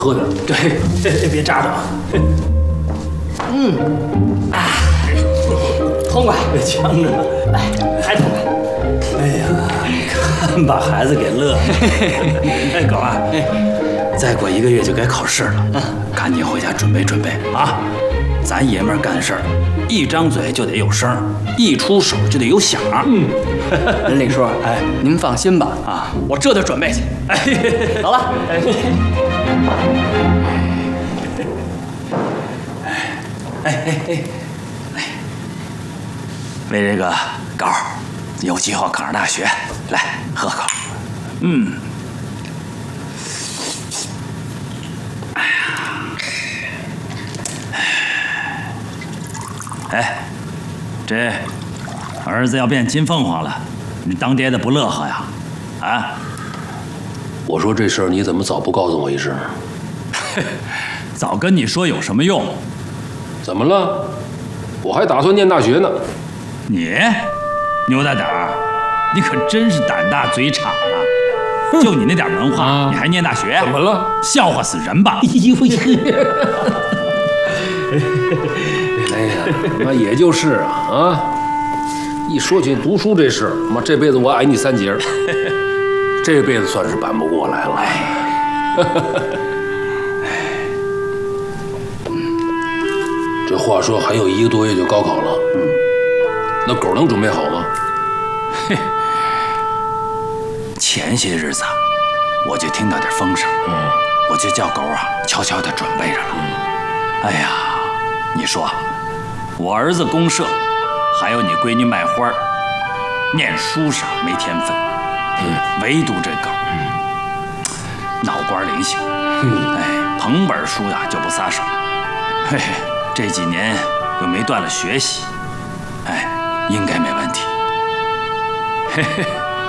喝点。 对，别扎着啊。痛快，别呛着呢。来，还痛快。哎呀，你看把孩子给乐了。哎，狗啊，再过1个月就该考试了，赶紧回家准备准备啊！咱爷们儿干事儿，一张嘴就得有声，一出手就得有响。 人李叔，您放心吧，我这就准备去。走了。 为这个狗有计划考上大学，来喝口。这儿子要变金凤凰了，你当爹的不乐呵呀？啊？ 我说这事儿你怎么早不告诉我一声？ 早跟你说有什么用？ 怎么了？我还打算念大学呢。 你牛大胆儿，你可真是胆大嘴敞啊！就你那点文化，你还念大学？ 怎么了？ 笑话死人吧！ 哎呀，那也就是啊，一说起读书这事儿，妈这辈子我矮你3截，这辈子算是扳不过来了。这话说还有1个多月就高考了，那狗能准备好吗？ 前些日子我就听到点风声，我就叫狗悄悄地准备着了。哎呀，你说，我儿子公社，还有你闺女卖花，念书上没天分，唯独这狗，脑瓜灵性，捧本书就不撒手，这几年又没断了学习，应该没问题。